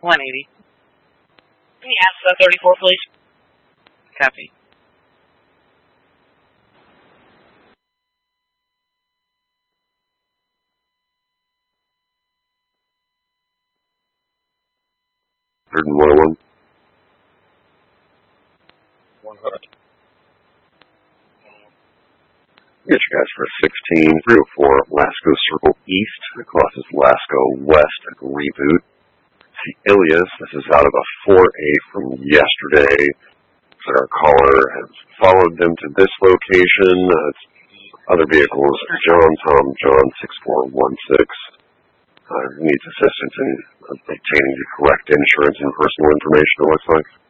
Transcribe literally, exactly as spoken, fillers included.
one eighty. Can you ask the thirty-four, please? Copy. one oh one. one hundred. Get you guys for sixteen, three oh four, Lasco Circle East. It crosses Lasco West at Reboot. See Ilias, this is out of a four eight from yesterday. Our caller has followed them to this location. Uh, other vehicles, John, Tom, John, six four one six. Uh, needs assistance in obtaining the correct insurance and personal information, it looks like.